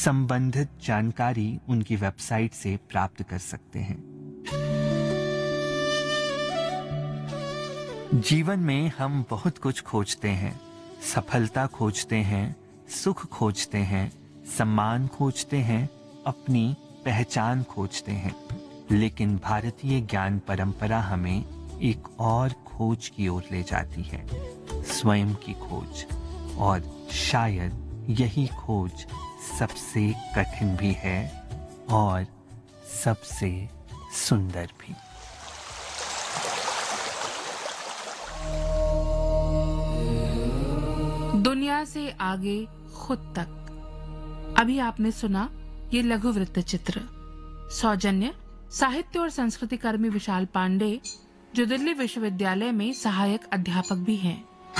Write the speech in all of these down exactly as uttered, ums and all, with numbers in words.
संबंधित जानकारी उनकी वेबसाइट से प्राप्त कर सकते हैं। जीवन में हम बहुत कुछ खोजते हैं, सफलता खोजते हैं, सुख खोजते हैं, सम्मान खोजते हैं, अपनी पहचान खोजते हैं, लेकिन भारतीय ज्ञान परंपरा हमें एक और खोज की ओर ले जाती है, स्वयं की खोज। और शायद यही खोज सबसे कठिन भी है और सबसे सुंदर भी। दुनिया से आगे खुद तक। अभी आपने सुना ये लघु वृत्त चित्र। सौजन्य साहित्य और संस्कृति कर्मी विशाल पांडे, जो दिल्ली विश्वविद्यालय में सहायक अध्यापक भी हैं।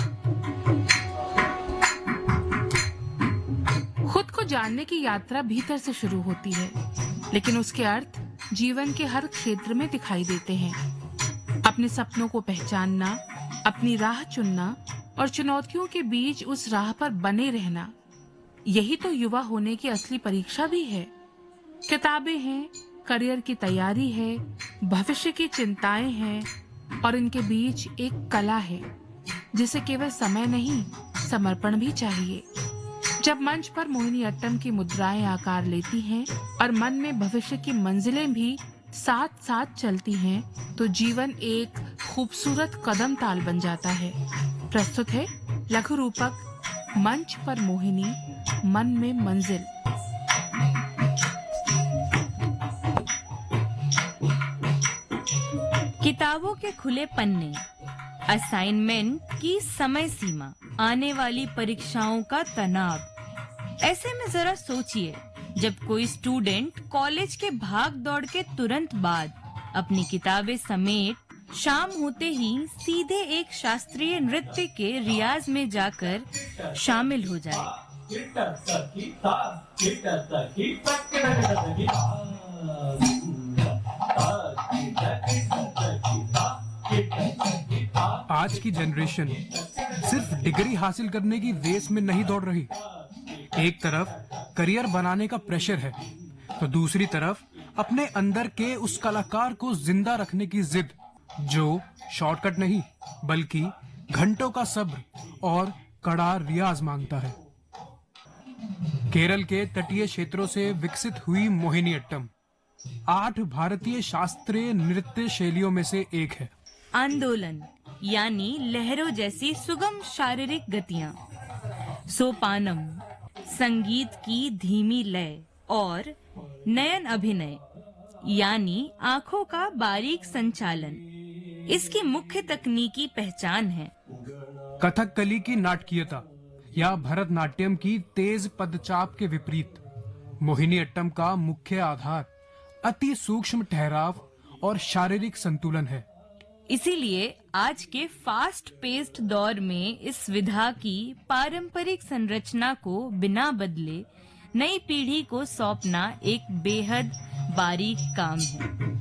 खुद को जानने की यात्रा भीतर से शुरू होती है, लेकिन उसके अर्थ जीवन के हर क्षेत्र में दिखाई देते हैं। अपने सपनों को पहचानना, अपनी राह चुनना और चुनौतियों के बीच उस राह पर बने रहना, यही तो युवा होने की असली परीक्षा भी है। किताबें हैं, करियर की तैयारी है, भविष्य की चिंताएं हैं और इनके बीच एक कला है जिसे केवल समय नहीं, समर्पण भी चाहिए। जब मंच पर मोहिनीअट्टम की मुद्राएं आकार लेती हैं और मन में भविष्य की मंजिलें भी साथ साथ चलती हैं, तो जीवन एक खूबसूरत कदम ताल बन जाता है। प्रस्तुत है लघु रूपक मंच पर मोहिनी, मन में मंजिल। किताबों के खुले पन्ने, असाइनमेंट की समय सीमा, आने वाली परीक्षाओं का तनाव। ऐसे में जरा सोचिए, जब कोई स्टूडेंट कॉलेज के भाग दौड़ के तुरंत बाद अपनी किताबें समेट शाम होते ही सीधे एक शास्त्रीय नृत्य के रियाज में जाकर शामिल हो जाए। आज की जनरेशन सिर्फ डिग्री हासिल करने की रेस में नहीं दौड़ रही। एक तरफ करियर बनाने का प्रेशर है, तो दूसरी तरफ अपने अंदर के उस कलाकार को जिंदा रखने की जिद, जो शॉर्टकट नहीं बल्कि घंटों का सब्र और कड़ा रियाज मांगता है। केरल के तटीय क्षेत्रों से विकसित हुई मोहिनीअट्टम आठ भारतीय शास्त्रीय नृत्य शैलियों में से एक है। आंदोलन यानी लहरों जैसी सुगम शारीरिक गतियां, सोपानम संगीत की धीमी लय और नयन अभिनय यानी आंखों का बारीक संचालन इसकी मुख्य तकनीकी पहचान है। कथकली की नाटकीयता या भरतनाट्यम की तेज पदचाप के विपरीत मोहिनीअट्टम का मुख्य आधार अति सूक्ष्म ठहराव और शारीरिक संतुलन है। इसीलिए आज के फास्ट पेस्ड दौर में इस विधा की पारंपरिक संरचना को बिना बदले नई पीढ़ी को सौंपना एक बेहद बारीक काम है।